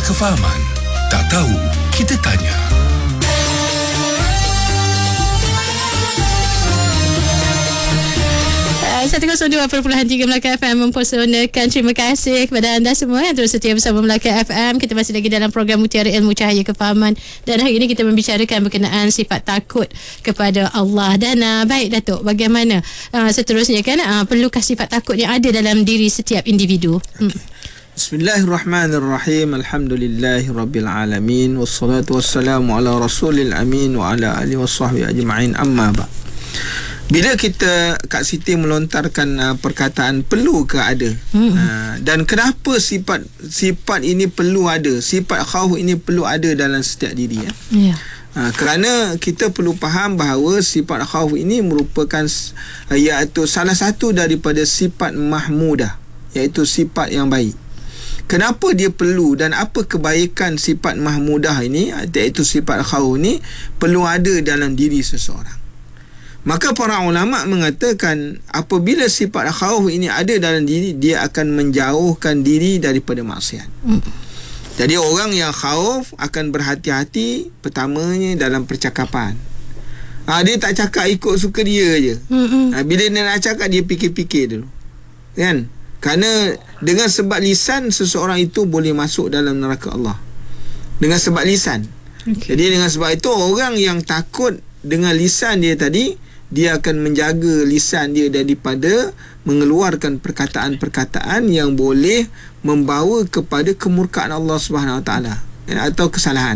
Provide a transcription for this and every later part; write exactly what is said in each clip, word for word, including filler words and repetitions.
kefahaman. Tak tahu, kita tanya. seratus dua perpuluhan tiga Melaka F M mempersonakan. Terima kasih kepada anda semua yang terus setia bersama Melaka F M. Kita masih lagi dalam program Mutiara Ilmu Cahaya Kefahaman, dan hari ini kita membicarakan berkenaan sifat takut kepada Allah. Dan uh, baik Datuk, bagaimana uh, seterusnya kan uh, perlukah sifat takut yang ada dalam diri setiap individu? Okay. Hmm. Bismillahirrahmanirrahim. Alhamdulillahirabbil alamin, wassalatu wassalamu ala rasulil amin wa ala alihi washabbihi ajma'in. Amma ba. Bila kita Kak Siti melontarkan uh, perkataan perlu ke ada, hmm. uh, dan kenapa sifat sifat ini perlu ada, sifat khauf ini perlu ada dalam setiap diri ya. Yeah. Uh, kerana kita perlu faham bahawa sifat khauf ini merupakan uh, iaitu salah satu daripada sifat mahmudah, iaitu sifat yang baik. Kenapa dia perlu dan apa kebaikan sifat mahmudah ini, iaitu sifat khauf ini perlu ada dalam diri seseorang? Maka para ulama mengatakan apabila sifat khauf ini ada dalam diri, dia akan menjauhkan diri daripada maksiat. Mm. Jadi orang yang khauf akan berhati-hati pertamanya dalam percakapan. Ha, dia tak cakap ikut suka dia je. Ha, bila dia nak cakap, dia fikir-fikir dulu. Kan? Kerana dengan sebab lisan seseorang itu boleh masuk dalam neraka Allah. Dengan sebab lisan. Okay. Jadi dengan sebab itu orang yang takut dengan lisan dia tadi, dia akan menjaga lisan dia daripada mengeluarkan perkataan-perkataan yang boleh membawa kepada kemurkaan Allah Subhanahu Wa Taala atau kesalahan.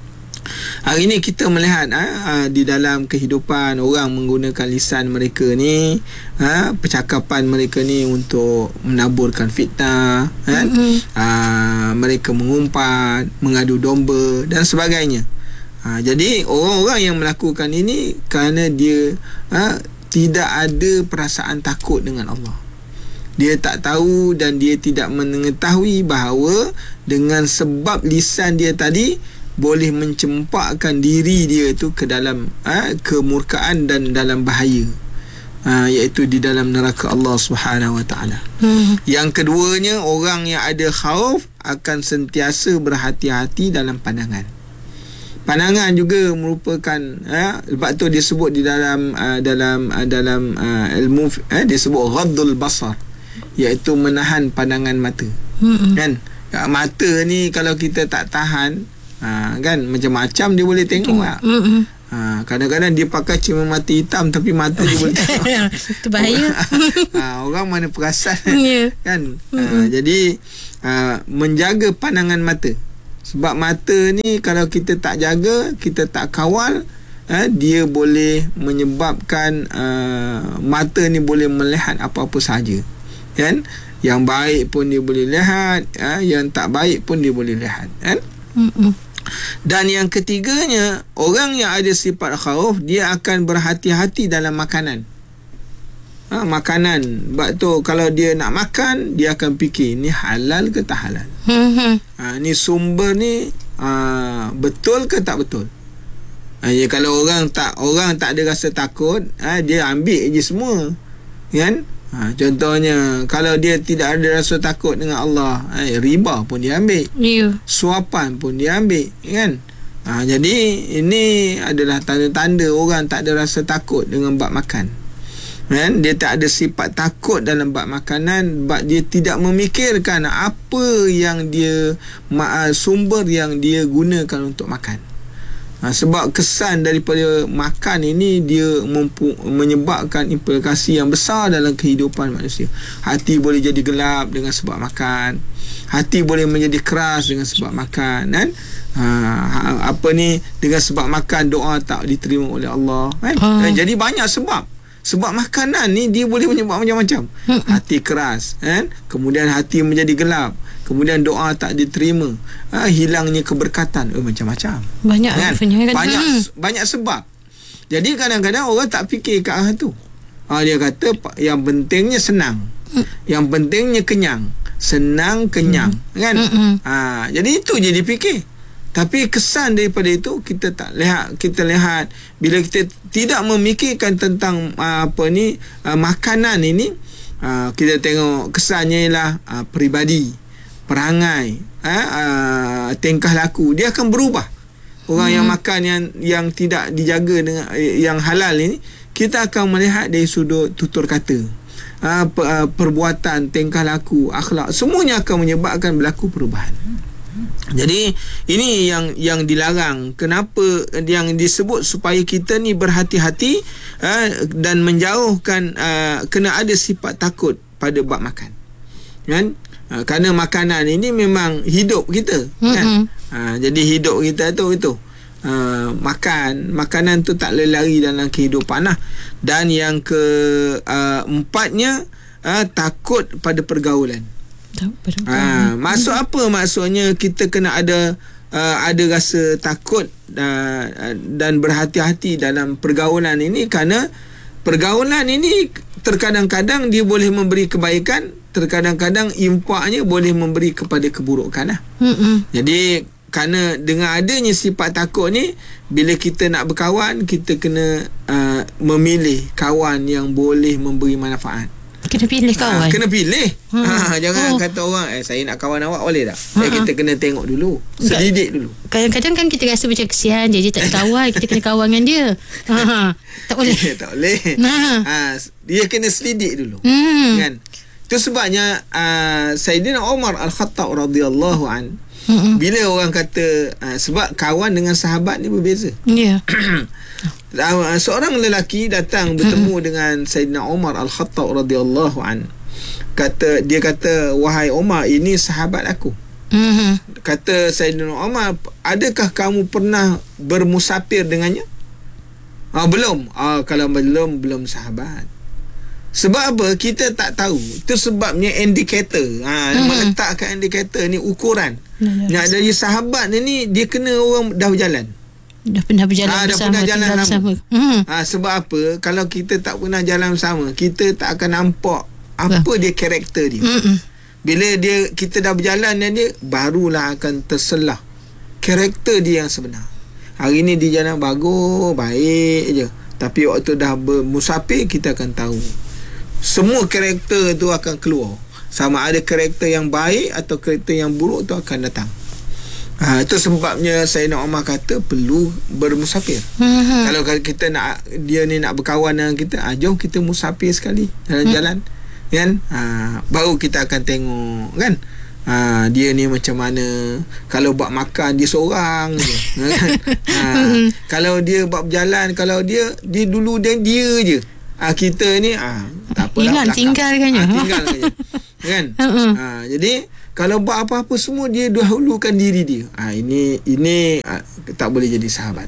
Hari ini kita melihat ha, di dalam kehidupan orang menggunakan lisan mereka ni, ha, percakapan mereka ni untuk menaburkan fitnah, kan? Mm-hmm. Ha, mereka mengumpat, mengadu domba dan sebagainya. Ha, jadi orang-orang yang melakukan ini kerana dia ha, tidak ada perasaan takut dengan Allah. Dia tak tahu dan dia tidak mengetahui bahawa dengan sebab lisan dia tadi boleh mencempakkan diri dia itu ke dalam ha, kemurkaan dan dalam bahaya, ha, iaitu di dalam neraka Allah Subhanahu Wa Taala. Hmm. Yang keduanya, orang yang ada khauf akan sentiasa berhati-hati dalam pandangan. Pandangan juga merupakan ha, sebab tu dia sebut di dalam uh, dalam uh, dalam uh, ilmu uh, dia sebut ghaddul basar, iaitu menahan pandangan mata. Mm-hmm. Kan? Mata ni kalau kita tak tahan, ha, kan macam-macam dia boleh tengok lah. Mm-hmm. Ha, kadang-kadang dia pakai cuma mata hitam tapi mata dia boleh tengok. Itu bahaya. Ha, orang mana perasan. Yeah. Kan? Mm-hmm. Ha, jadi ha, menjaga pandangan mata. Sebab mata ni kalau kita tak jaga, kita tak kawal, eh, dia boleh menyebabkan uh, mata ni boleh melihat apa-apa sahaja. Kan? Yang baik pun dia boleh lihat, eh, yang tak baik pun dia boleh lihat. Kan? Mm-mm. Dan yang ketiganya, orang yang ada sifat khauf, dia akan berhati-hati dalam makanan. Ha, makanan. Sebab tu kalau dia nak makan, dia akan fikir ni halal ke tak halal. Ha, ni sumber ni ha, betul ke tak betul. Ha, ya, kalau orang tak orang tak ada rasa takut, ha, dia ambil je semua. Kan? Ha, contohnya kalau dia tidak ada rasa takut dengan Allah, ha, riba pun dia ambil. Yeah. Suapan pun dia ambil, kan? Ha, jadi ini adalah tanda-tanda orang tak ada rasa takut dengan bab makan. Kan? Dia tak ada sifat takut dalam bab makanan, sebab dia tidak memikirkan apa yang dia sumber yang dia gunakan untuk makan. Ha, sebab kesan daripada makan ini dia mempu, menyebabkan implikasi yang besar dalam kehidupan manusia. Hati boleh jadi gelap dengan sebab makan. Hati boleh menjadi keras dengan sebab makan, kan? Ha, apa ni, dengan sebab makan doa tak diterima oleh Allah, kan? Ha. Jadi banyak sebab. Sebab makanan ni dia boleh menyebabkan macam-macam. Hati keras, kan? Kemudian hati menjadi gelap, kemudian doa tak diterima, ha, hilangnya keberkatan, eh, macam-macam. Banyak kan? Kan? Banyak hmm. banyak sebab. Jadi kadang-kadang orang tak fikir ke arah tu. Ha, dia kata yang pentingnya senang. Hmm. Yang pentingnya kenyang. Senang, kenyang, hmm. kan? Hmm. Ha, jadi itu je dia fikir. Tapi kesan daripada itu kita tak lihat, kita lihat bila kita tidak memikirkan tentang uh, apa ni uh, makanan ini, uh, kita tengok kesannya ialah uh, peribadi perangai, ha, uh, tingkah laku, dia akan berubah. Orang hmm. yang makan yang yang tidak dijaga dengan yang halal ini, kita akan melihat dari sudut tutur kata, uh, per, uh, perbuatan, tingkah laku, akhlak, semuanya akan menyebabkan berlaku perubahan. Jadi ini yang yang dilarang. Kenapa yang disebut supaya kita ni berhati-hati uh, dan menjauhkan, uh, kena ada sifat takut pada bab makan, kan? Uh, kerana makanan ini memang hidup kita, mm-hmm. kan? Uh, jadi hidup kita tu itu uh, makan makanan tu tak boleh lari dalam kehidupan lah. Dan yang ke uh, empatnya, uh, takut pada pergaulan. Ha, maksud apa? Maksudnya kita kena ada uh, ada rasa takut uh, dan berhati-hati dalam pergaulan ini, kerana pergaulan ini terkadang-kadang dia boleh memberi kebaikan, terkadang-kadang impaknya boleh memberi kepada keburukan lah. Jadi kerana dengan adanya sifat takut ni, bila kita nak berkawan, kita kena uh, memilih kawan yang boleh memberi manfaat. Kena pilih kawan. Ha, kena pilih. Hmm. Ha, jangan oh. kata orang, eh saya nak kawan awak boleh tak? Hmm. Eh, kita kena tengok dulu. Selidik dulu. Kadang-kadang kan kita rasa macam kesian dia, dia tak kawan, kita kena kawan dengan dia. Ha, tak boleh. tak boleh. Nah. Ha, dia kena selidik dulu. Hmm. Kan? Itu sebabnya uh, Sayyidina Umar Al-Khattab radhiyallahu an, hmm. bila orang kata uh, sebab kawan dengan sahabat ni berbeza. Ya. Yeah. Seorang lelaki datang bertemu hmm. dengan Sayyidina Umar Al-Khattab radhiyallahu an. Kata dia kata, wahai Umar, ini sahabat aku. Hmm. Kata Sayyidina Umar, adakah kamu pernah bermusafir dengannya? Ah, belum. Ah, kalau belum, belum sahabat. Sebab apa? Kita tak tahu. Itu sebabnya indikator. Ha, hmm. meletakkan indikator ni ukuran. Nak jadi sahabat ni, dia kena orang dah berjalan. Dah pernah berjalan ha, bersama, dah pernah jalan bersama. Hmm. Ha, sebab apa? Kalau kita tak pernah jalan bersama, kita tak akan nampak apa bah. dia karakter dia. Mm-mm. Bila dia kita dah berjalan dengan dia, barulah akan terselah karakter dia yang sebenar. Hari ni dia jalan bagus, baik je. Tapi waktu dah bermusafir, kita akan tahu. Semua karakter tu akan keluar. Sama ada karakter yang baik atau karakter yang buruk tu akan datang. Ha, itu sebabnya Sayyidina Umar kata perlu bermusafir. Hmm. Kalau kita nak, dia ni nak berkawan dengan kita, ah, jom kita musafir sekali jalan-jalan, hmm. kan? Ha, baru kita akan tengok, kan? Ha, dia ni macam mana. Kalau buat makan dia seorang je. Ha, kalau dia buat berjalan, kalau dia dia dulu dia dia je. Ah, kita ni ah tak apa hilang, tinggalkan je. Ah, tinggalkan je. Kan? Ha, jadi kalau buat apa-apa semua dia dahulukan diri dia. Ah, ini ini ah, tak boleh jadi sahabat.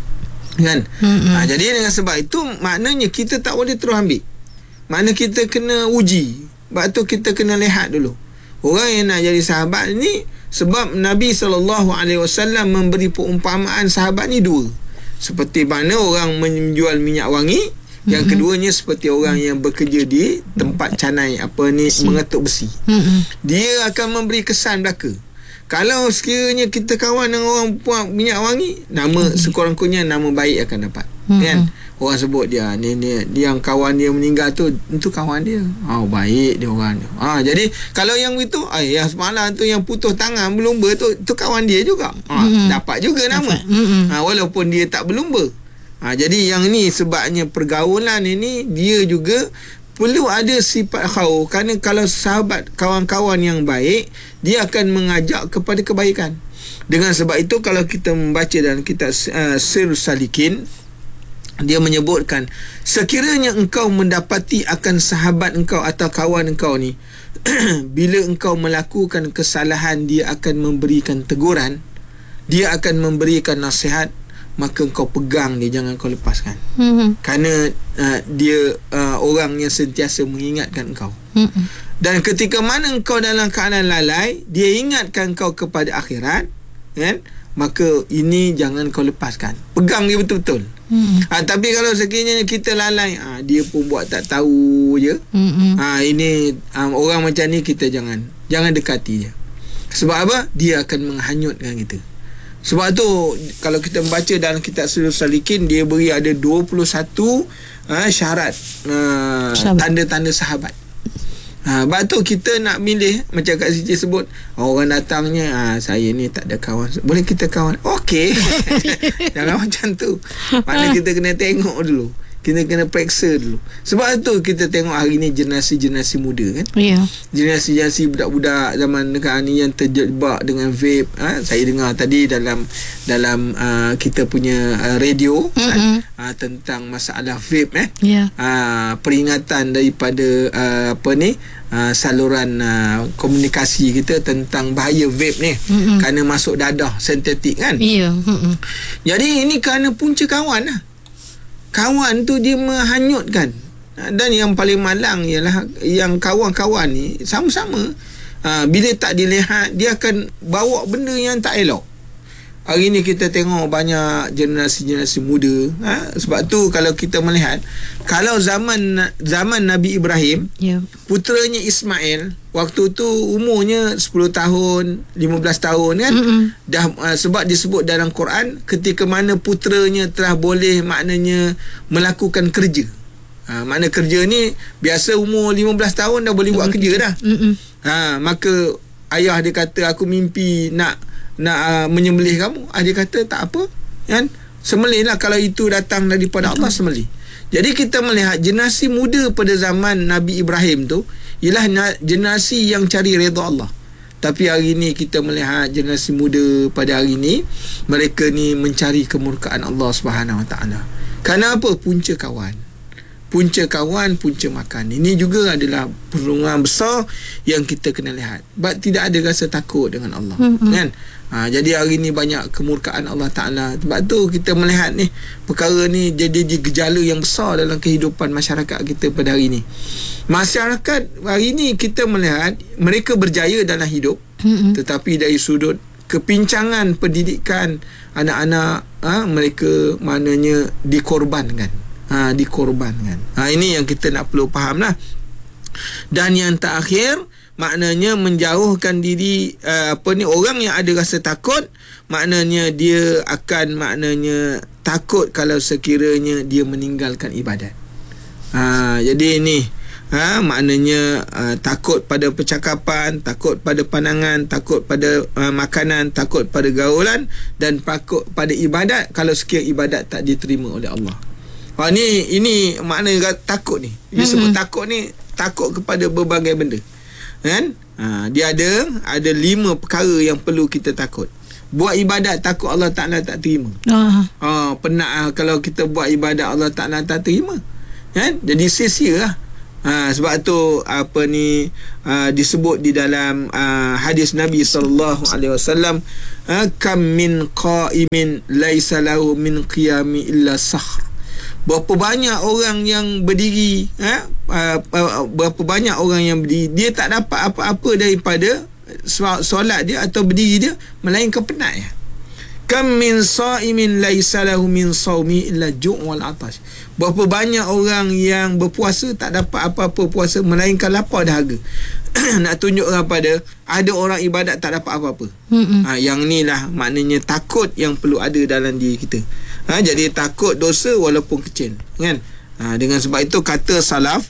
Kan? Ah, jadi dengan sebab itu maknanya kita tak boleh terus ambil. Makna kita kena uji. Sebab tu kita kena lihat dulu. Orang yang nak jadi sahabat ni, sebab Nabi sallallahu alaihi wasallam memberi perumpamaan sahabat ni dua. Seperti mana orang menjual minyak wangi, yang mm-hmm. keduanya seperti orang yang bekerja di tempat canai apa ni besi. mengetuk besi. Mm-hmm. Dia akan memberi kesan belaka. Kalau sekiranya kita kawan dengan orang buat minyak wangi, nama mm-hmm. sekurang-kurangnya nama baik akan dapat. Mm-hmm. Kan? Orang sebut dia ni ni dia yang kawan dia meninggal tu, itu kawan dia. Oh, baik dia orang dia. Ha, jadi kalau yang itu, ay yang semalam tu yang putus tangan berlumba tu, tu kawan dia juga. Ha, mm-hmm. dapat juga nama. Mm-hmm. Ha, walaupun dia tak berlumba. Ha, jadi yang ni sebabnya pergaulan ini dia juga perlu ada sifat khauf. Kerana kalau sahabat, kawan-kawan yang baik, dia akan mengajak kepada kebaikan. Dengan sebab itu kalau kita membaca dalam kitab uh, Sirrus Salikin, dia menyebutkan sekiranya engkau mendapati akan sahabat engkau atau kawan engkau ni bila engkau melakukan kesalahan, dia akan memberikan teguran, dia akan memberikan nasihat, maka engkau pegang dia, jangan kau lepaskan. Mm-hmm. Kerana uh, dia uh, orang yang sentiasa mengingatkan engkau. Mm-hmm. Dan ketika mana engkau dalam keadaan lalai, dia ingatkan engkau kepada akhirat, kan? Maka ini jangan kau lepaskan. Pegang dia betul-betul. Mm-hmm. Ha, tapi kalau sekiranya kita lalai, ha, dia pun buat tak tahu je. Mm-hmm. Ha, ini um, orang macam ni kita jangan jangan dekati je. Sebab apa? Dia akan menghanyutkan kita. Sebab tu kalau kita membaca dalam kitab Sirrus Salikin, dia beri ada dua puluh satu uh, syarat uh, tanda-tanda sahabat. Ha, sebab tu kita nak milih, macam Kak Siti sebut, orang datangnya, ha, saya ni tak ada kawan, boleh kita kawan? Okey. Jangan macam tu. Mana kita kena tengok dulu, kita kena periksa dulu. Sebab tu kita tengok hari ni generasi-generasi muda kan. Ya. Yeah. Generasi-generasi budak-budak zaman sekarang ni yang terjebak dengan vape. Ha? Saya dengar tadi dalam dalam uh, kita punya uh, radio kan? uh, tentang masalah vape eh. Ya. Yeah. Uh, peringatan daripada uh, apa ni uh, saluran uh, komunikasi kita tentang bahaya vape ni. Mm-mm. Kerana masuk dadah sintetik kan. Ya. Yeah. Jadi ini kerana punca kawan lah. Kawan tu dia menghanyutkan. Dan yang paling malang ialah yang kawan-kawan ni sama-sama ha, bila tak dilihat, dia akan bawa benda yang tak elok. Hari ni kita tengok banyak generasi-generasi muda, ha? Sebab tu kalau kita melihat, kalau zaman zaman Nabi Ibrahim, yeah, puteranya Ismail, waktu tu umurnya sepuluh tahun, lima belas tahun kan. Mm-mm. Dah uh, sebab disebut dalam Quran, ketika mana puteranya telah boleh maknanya melakukan kerja. Ha, makna kerja ni biasa umur lima belas tahun dah boleh buat kerja dah. Ha, maka ayah dia kata, aku mimpi nak nak uh, menyembelih kamu. Ah, dia kata tak apa kan, sembelihlah, kalau itu datang daripada Allah, sembelih. Jadi kita melihat generasi muda pada zaman Nabi Ibrahim tu ialah generasi yang cari redha Allah. Tapi hari ni kita melihat generasi muda pada hari ni, mereka ni mencari kemurkaan Allah Subhanahu Wa Taala. Kerana apa? Punca kawan. Punca kawan, punca makan. Ini juga adalah perluan besar yang kita kena lihat. Sebab tidak ada rasa takut dengan Allah. Mm-hmm. Kan? Ha, jadi hari ni banyak kemurkaan Allah Ta'ala. Sebab tu kita melihat ni, perkara ni jadi gejala yang besar dalam kehidupan masyarakat kita pada hari ni. Masyarakat hari ni kita melihat mereka berjaya dalam hidup. Mm-hmm. Tetapi dari sudut kepincangan pendidikan anak-anak, ha, mereka maknanya dikorbankan. Ha, dikorbankan. Ha, ini yang kita nak perlu faham lah. Dan yang terakhir, maknanya menjauhkan diri uh, apa ni, orang yang ada rasa takut, maknanya dia akan maknanya takut kalau sekiranya dia meninggalkan ibadat. Ha, jadi ini ha, maknanya uh, takut pada percakapan, takut pada pandangan, takut pada uh, makanan, takut pada gaulan, dan takut pada ibadat kalau sekiranya ibadat tak diterima oleh Allah. Ha, ni ini makna takut ni. Disebut mm-hmm. takut ni, takut kepada berbagai benda. Kan? Ha, dia ada ada lima perkara yang perlu kita takut. Buat ibadat takut Allah Ta'ala tak terima. Uh. Ha, penat kalau kita buat ibadat Allah Ta'ala tak terima. Kan? Jadi sia-sia lah. Ha, sebab tu apa ni uh, disebut di dalam uh, hadis Nabi sallallahu alaihi wasallam, kam min qa'imin laisa lahu min qiyami illa sahr. Berapa banyak orang yang berdiri, ha? uh, uh, berapa banyak orang yang berdiri, dia tak dapat apa-apa daripada solat dia atau berdiri dia melainkan penat ya. Kam min sa'imin laisa lahu min saumi illa ju' wal atash. Berapa banyak orang yang berpuasa tak dapat apa-apa puasa melainkan lapar dahaga. Nak tunjuk kepada ada orang ibadat tak dapat apa-apa. Ha, yang ni lah maknanya takut yang perlu ada dalam diri kita. Ha, jadi takut dosa walaupun kecil, kan? Ha, dengan sebab itu kata salaf,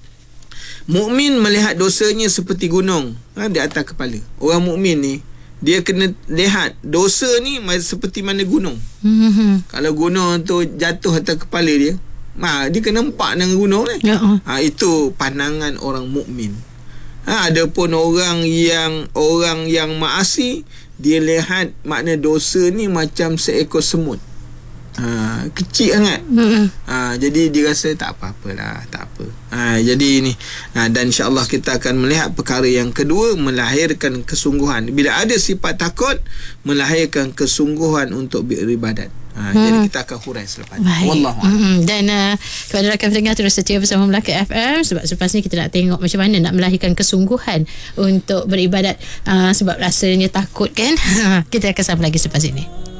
mukmin melihat dosanya seperti gunung, ha, di atas kepala. Orang mukmin ni dia kena lihat dosa ni seperti mana gunung. Mm-hmm. Kalau gunung tu jatuh atas kepala dia, ha, dia kena empak dengan gunung ni. Uh-huh. Ha, itu pandangan orang mukmin. Ha, ada pun orang yang orang yang maasi, dia lihat makna dosa ni macam seekor semut. Ha, kecil sangat. Mm-hmm. Ha, jadi dia rasa tak apa-apalah, tak apa. Ha, jadi ini ha, dan insya-Allah kita akan melihat perkara yang kedua, melahirkan kesungguhan. Bila ada sifat takut, melahirkan kesungguhan untuk beribadat. Ha, hmm. Jadi kita akan hurai selepas ini. Wallahu a'lam. Hmm. Dan uh, kepada rakan pendengar terus setia bersama Melaka F M, sebab selepas ni kita nak tengok macam mana nak melahirkan kesungguhan untuk beribadat, uh, sebab rasanya takut kan. Kita akan sambung lagi selepas ini.